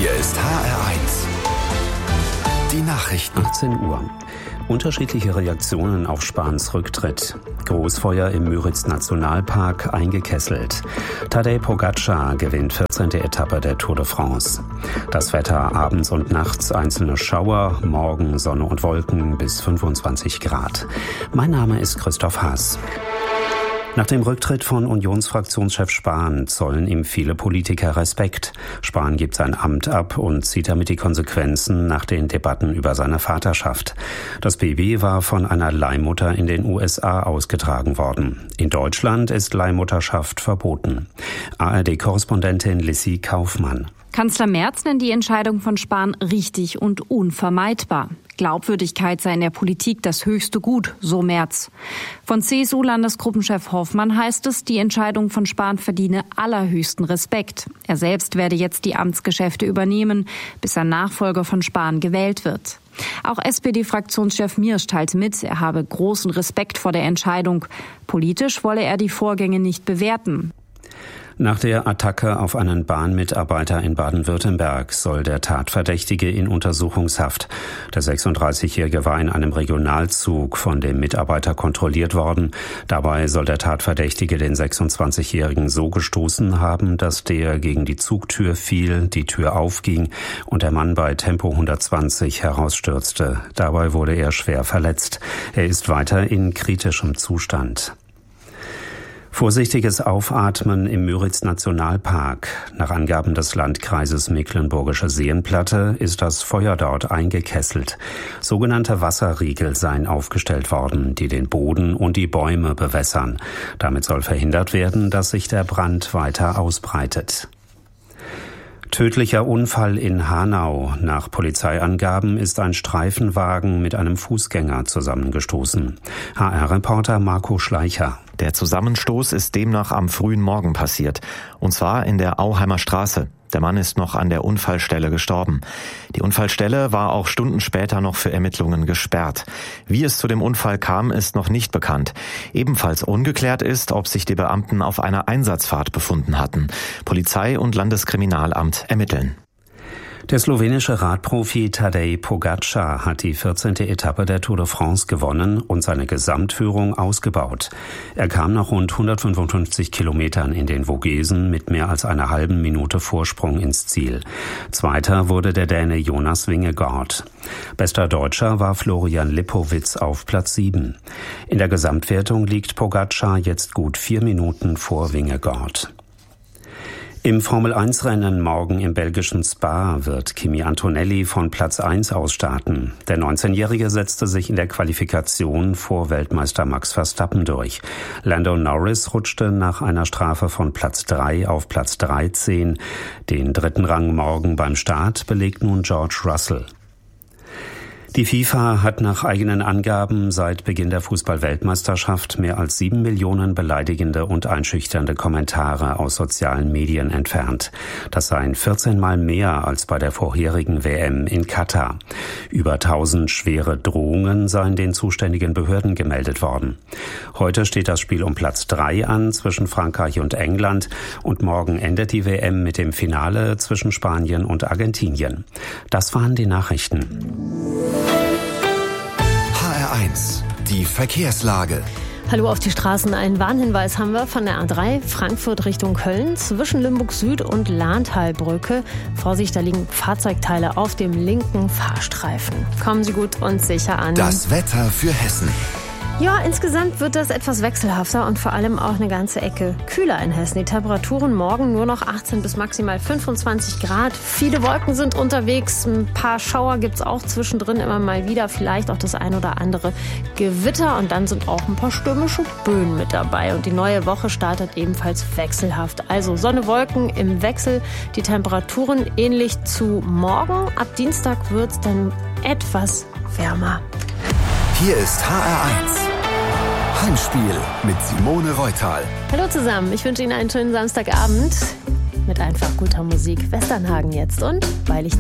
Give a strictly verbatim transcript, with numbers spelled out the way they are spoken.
Hier ist H R eins. Die Nachrichten. achtzehn Uhr. Unterschiedliche Reaktionen auf Spahns Rücktritt. Großfeuer im Müritz-Nationalpark eingekesselt. Tadej Pogačar gewinnt vierzehnte Etappe der Tour de France. Das Wetter abends und nachts einzelne Schauer, morgen Sonne und Wolken bis fünfundzwanzig Grad. Mein Name ist Christoph Haas. Nach dem Rücktritt von Unionsfraktionschef Spahn zollen ihm viele Politiker Respekt. Spahn gibt sein Amt ab und zieht damit die Konsequenzen nach den Debatten über seine Vaterschaft. Das Baby war von einer Leihmutter in den U S A ausgetragen worden. In Deutschland ist Leihmutterschaft verboten. A R D-Korrespondentin Lissy Kaufmann. Kanzler Merz nennt die Entscheidung von Spahn richtig und unvermeidbar. Glaubwürdigkeit sei in der Politik das höchste Gut, so Merz. Von C S U-Landesgruppenchef Hoffmann heißt es, die Entscheidung von Spahn verdiene allerhöchsten Respekt. Er selbst werde jetzt die Amtsgeschäfte übernehmen, bis ein Nachfolger von Spahn gewählt wird. Auch S P D-Fraktionschef Miersch teilt mit, er habe großen Respekt vor der Entscheidung. Politisch wolle er die Vorgänge nicht bewerten. Nach der Attacke auf einen Bahnmitarbeiter in Baden-Württemberg soll der Tatverdächtige in Untersuchungshaft. Der sechsunddreißigjährige war in einem Regionalzug von dem Mitarbeiter kontrolliert worden. Dabei soll der Tatverdächtige den sechsundzwanzigjährigen so gestoßen haben, dass der gegen die Zugtür fiel, die Tür aufging und der Mann bei Tempo hundertzwanzig herausstürzte. Dabei wurde er schwer verletzt. Er ist weiter in kritischem Zustand. Vorsichtiges Aufatmen im Müritz-Nationalpark. Nach Angaben des Landkreises Mecklenburgische Seenplatte ist das Feuer dort eingekesselt. Sogenannte Wasserriegel seien aufgestellt worden, die den Boden und die Bäume bewässern. Damit soll verhindert werden, dass sich der Brand weiter ausbreitet. Tödlicher Unfall in Hanau. Nach Polizeiangaben ist ein Streifenwagen mit einem Fußgänger zusammengestoßen. H R-Reporter Marco Schleicher. Der Zusammenstoß ist demnach am frühen Morgen passiert, und zwar in der Auheimer Straße. Der Mann ist noch an der Unfallstelle gestorben. Die Unfallstelle war auch Stunden später noch für Ermittlungen gesperrt. Wie es zu dem Unfall kam, ist noch nicht bekannt. Ebenfalls ungeklärt ist, ob sich die Beamten auf einer Einsatzfahrt befunden hatten. Polizei und Landeskriminalamt ermitteln. Der slowenische Radprofi Tadej Pogačar hat die vierzehnte Etappe der Tour de France gewonnen und seine Gesamtführung ausgebaut. Er kam nach rund hundertfünfundfünfzig Kilometern in den Vogesen mit mehr als einer halben Minute Vorsprung ins Ziel. Zweiter wurde der Däne Jonas Vingegaard. Bester Deutscher war Florian Lipowitz auf Platz sieben. In der Gesamtwertung liegt Pogačar jetzt gut vier Minuten vor Vingegaard. Im Formel eins Rennen morgen im belgischen Spa wird Kimi Antonelli von Platz eins aus starten. Der neunzehnjährige setzte sich in der Qualifikation vor Weltmeister Max Verstappen durch. Lando Norris rutschte nach einer Strafe von Platz drei auf Platz dreizehn. Den dritten Rang morgen beim Start belegt nun George Russell. Die FIFA hat nach eigenen Angaben seit Beginn der Fußball-Weltmeisterschaft mehr als sieben Millionen beleidigende und einschüchternde Kommentare aus sozialen Medien entfernt. Das seien vierzehn Mal mehr als bei der vorherigen W M in Katar. Über tausend schwere Drohungen seien den zuständigen Behörden gemeldet worden. Heute steht das Spiel um Platz drei an zwischen Frankreich und England und morgen endet die W M mit dem Finale zwischen Spanien und Argentinien. Das waren die Nachrichten. H R eins, die Verkehrslage. Hallo auf die Straßen. Einen Warnhinweis haben wir von der A drei Frankfurt Richtung Köln zwischen Limburg Süd und Lahntalbrücke. Vorsicht, da liegen Fahrzeugteile auf dem linken Fahrstreifen. Kommen Sie gut und sicher an. Das Wetter für Hessen. Ja, insgesamt wird das etwas wechselhafter und vor allem auch eine ganze Ecke kühler in Hessen. Die Temperaturen morgen nur noch achtzehn bis maximal fünfundzwanzig Grad. Viele Wolken sind unterwegs, ein paar Schauer gibt's auch zwischendrin immer mal wieder, vielleicht auch das ein oder andere Gewitter und dann sind auch ein paar stürmische Böen mit dabei. Und die neue Woche startet ebenfalls wechselhaft. Also Sonne, Wolken im Wechsel, die Temperaturen ähnlich zu morgen. Ab Dienstag wird's dann etwas wärmer. Hier ist H R eins. Heimspiel mit Simone Reutal. Hallo zusammen, ich wünsche Ihnen einen schönen Samstagabend mit einfach guter Musik. Westernhagen jetzt und weil ich